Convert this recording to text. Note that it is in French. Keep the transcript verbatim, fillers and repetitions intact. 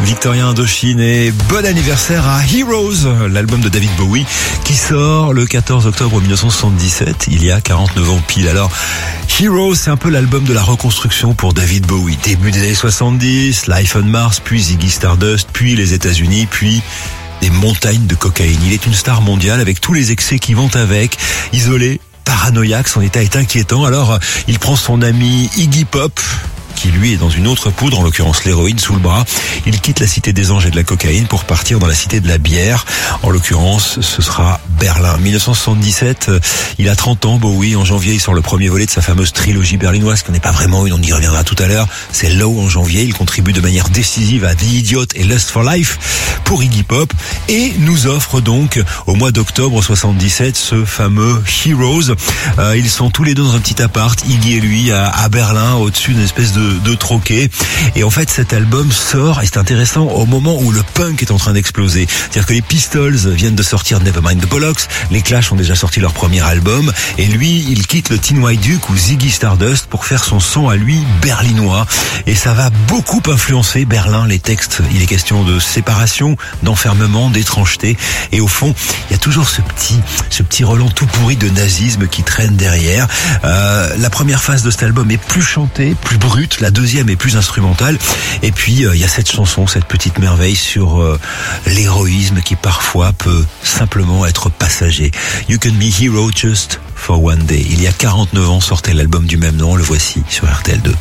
Victoria Indochine et bon anniversaire à Heroes, l'album de David Bowie qui sort le quatorze octobre mille neuf cent soixante-dix-sept, il y a quarante-neuf ans pile. Alors, Heroes, c'est un peu l'album de la reconstruction pour David Bowie. Début des années soixante-dix, Life on Mars, puis Ziggy Stardust, puis les États-Unis, puis des montagnes de cocaïne. Il est une star mondiale avec tous les excès qui vont avec, isolé, paranoïaque, son état est inquiétant. Alors, il prend son ami Iggy Pop, qui lui est dans une autre poudre, en l'occurrence l'héroïne, sous le bras. Il quitte la cité des anges et de la cocaïne pour partir dans la cité de la bière. En l'occurrence, ce sera Berlin. mille neuf cent soixante-dix-sept, il a trente ans, Bowie. En janvier, il sort le premier volet de sa fameuse trilogie berlinoise, qui n'est pas vraiment une, on y reviendra tout à l'heure. C'est Low en janvier. Il contribue de manière décisive à The Idiot et Lust for Life pour Iggy Pop et nous offre donc au mois d'octobre soixante-dix-sept ce fameux Heroes. Euh, ils sont tous les deux dans un petit appart, Iggy et lui, à, à Berlin, au-dessus d'une espèce de de troquet. Et en fait, cet album sort, et c'est intéressant, au moment où le punk est en train d'exploser. C'est-à-dire que les Pistols viennent de sortir Nevermind the Bollocks, les Clash ont déjà sorti leur premier album, et lui, il quitte le Tin White Duke ou Ziggy Stardust pour faire son son à lui berlinois. Et ça va beaucoup influencer Berlin, les textes. Il est question de séparation, d'enfermement, d'étrangeté. Et au fond, il y a toujours ce petit, ce petit relent tout pourri de nazisme qui traîne derrière. Euh, la première phase de cet album est plus chantée, plus brute. La deuxième est plus instrumentale. Et puis, euh, il y a cette chanson, cette petite merveille sur euh, l'héroïsme qui parfois peut simplement être passager. You can be hero just for one day. Il y a quarante-neuf ans sortait l'album du même nom. Le voici sur R T L deux.